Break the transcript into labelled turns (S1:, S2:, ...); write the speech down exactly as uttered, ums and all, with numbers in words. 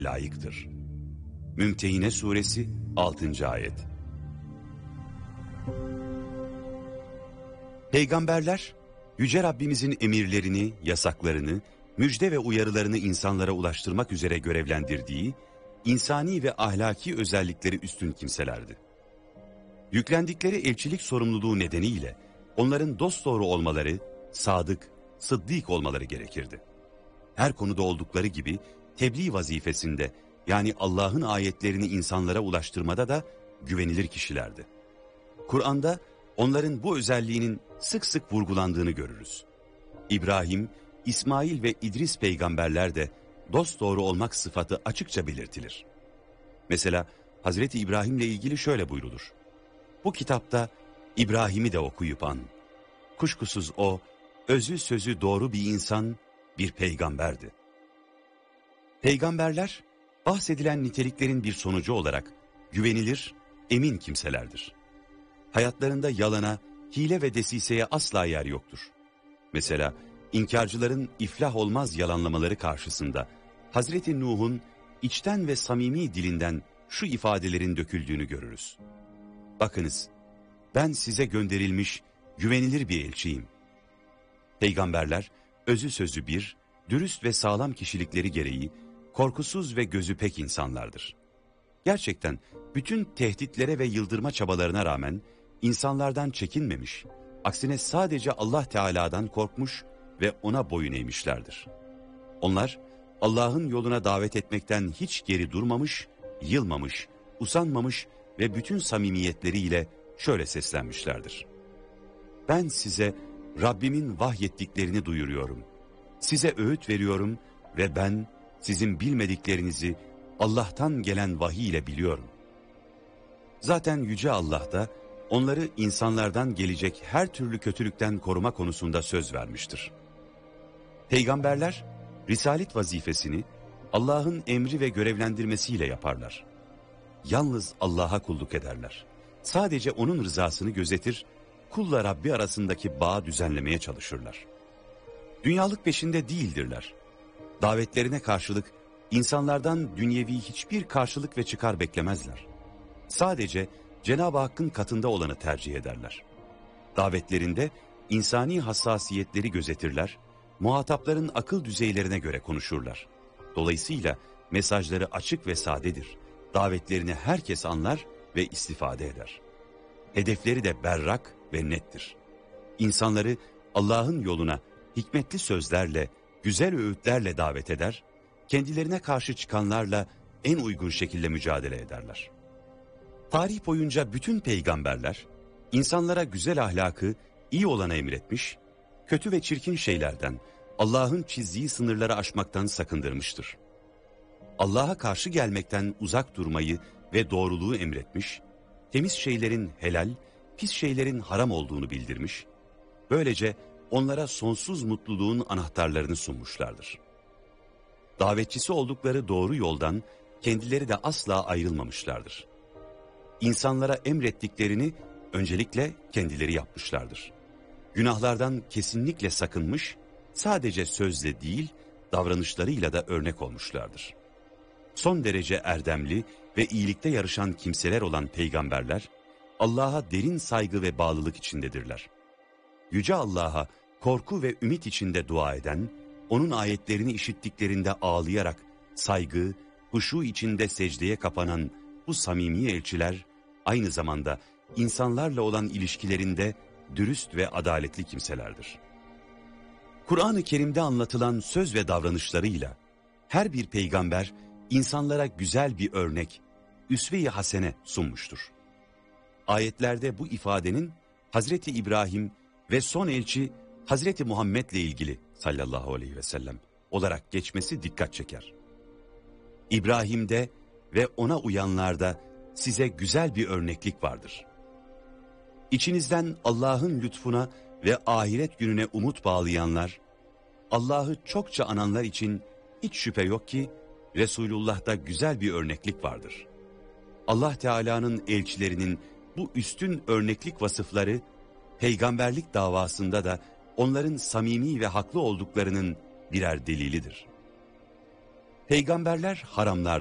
S1: layıktır. Mümtehine Suresi altıncı ayet. Peygamberler, Yüce Rabbimizin emirlerini, yasaklarını, müjde ve uyarılarını insanlara ulaştırmak üzere görevlendirdiği, insani ve ahlaki özellikleri üstün kimselerdi. Yüklendikleri elçilik sorumluluğu nedeniyle onların dosdoğru olmaları, sadık, sıddık olmaları gerekirdi. Her konuda oldukları gibi tebliğ vazifesinde, yani Allah'ın ayetlerini insanlara ulaştırmada da güvenilir kişilerdi. Kur'an'da onların bu özelliğinin sık sık vurgulandığını görürüz. İbrahim, İsmail ve İdris peygamberler de dosdoğru olmak sıfatı açıkça belirtilir. Mesela Hazreti İbrahim'le ilgili şöyle buyrulur: bu kitapta İbrahim'i de okuyup an. Kuşkusuz o, özü sözü doğru bir insan, bir peygamberdi. Peygamberler, bahsedilen niteliklerin bir sonucu olarak güvenilir, emin kimselerdir. Hayatlarında yalana, hile ve desiseye asla yer yoktur. Mesela inkarcıların iflah olmaz yalanlamaları karşısında Hazreti Nuh'un içten ve samimi dilinden şu ifadelerin döküldüğünü görürüz. Bakınız, ben size gönderilmiş güvenilir bir elçiyim. Peygamberler, özü sözü bir, dürüst ve sağlam kişilikleri gereği korkusuz ve gözü pek insanlardır. Gerçekten bütün tehditlere ve yıldırma çabalarına rağmen insanlardan çekinmemiş, aksine sadece Allah Teala'dan korkmuş ve ona boyun eğmişlerdir. Onlar Allah'ın yoluna davet etmekten hiç geri durmamış, yılmamış, usanmamış ve bütün samimiyetleriyle şöyle seslenmişlerdir: ben size Rabbimin vahyettiklerini duyuruyorum. Size öğüt veriyorum ve ben sizin bilmediklerinizi Allah'tan gelen vahiy ile biliyorum. Zaten Yüce Allah da onları insanlardan gelecek her türlü kötülükten koruma konusunda söz vermiştir. Peygamberler, risalet vazifesini Allah'ın emri ve görevlendirmesiyle yaparlar. Yalnız Allah'a kulluk ederler. Sadece O'nun rızasını gözetir, kulla Rabbi arasındaki bağı düzenlemeye çalışırlar. Dünyalık peşinde değildirler. Davetlerine karşılık insanlardan dünyevi hiçbir karşılık ve çıkar beklemezler. Sadece Cenab-ı Hakk'ın katında olanı tercih ederler. Davetlerinde insani hassasiyetleri gözetirler, muhatapların akıl düzeylerine göre konuşurlar. Dolayısıyla mesajları açık ve sadedir. Davetlerini herkes anlar ve istifade eder. Hedefleri de berrak ve nettir. İnsanları Allah'ın yoluna hikmetli sözlerle, güzel öğütlerle davet eder, kendilerine karşı çıkanlarla en uygun şekilde mücadele ederler. Tarih boyunca bütün peygamberler, insanlara güzel ahlakı, iyi olana emretmiş, kötü ve çirkin şeylerden, Allah'ın çizdiği sınırları aşmaktan sakındırmıştır. Allah'a karşı gelmekten uzak durmayı ve doğruluğu emretmiş, temiz şeylerin helal, pis şeylerin haram olduğunu bildirmiş, böylece onlara sonsuz mutluluğun anahtarlarını sunmuşlardır. Davetçisi oldukları doğru yoldan kendileri de asla ayrılmamışlardır. İnsanlara emrettiklerini öncelikle kendileri yapmışlardır. Günahlardan kesinlikle sakınmış, sadece sözle değil, davranışlarıyla da örnek olmuşlardır. Son derece erdemli ve iyilikte yarışan kimseler olan peygamberler, Allah'a derin saygı ve bağlılık içindedirler. Yüce Allah'a korku ve ümit içinde dua eden, onun ayetlerini işittiklerinde ağlayarak saygı, huşu içinde secdeye kapanan bu samimi elçiler, aynı zamanda insanlarla olan ilişkilerinde dürüst ve adaletli kimselerdir. Kur'an-ı Kerim'de anlatılan söz ve davranışlarıyla her bir peygamber insanlara güzel bir örnek, üsve-i hasene sunmuştur. Ayetlerde bu ifadenin Hazreti İbrahim ve son elçi Hazreti Muhammed'le ilgili sallallahu aleyhi ve sellem olarak geçmesi dikkat çeker. İbrahim'de ve ona uyanlarda size güzel bir örneklik vardır. İçinizden Allah'ın lütfuna ve ahiret gününe umut bağlayanlar, Allah'ı çokça ananlar için hiç şüphe yok ki Resulullah'ta güzel bir örneklik vardır. Allah Teala'nın elçilerinin bu üstün örneklik vasıfları, peygamberlik davasında da onların samimi ve haklı olduklarının birer delilidir. Peygamberler haramlar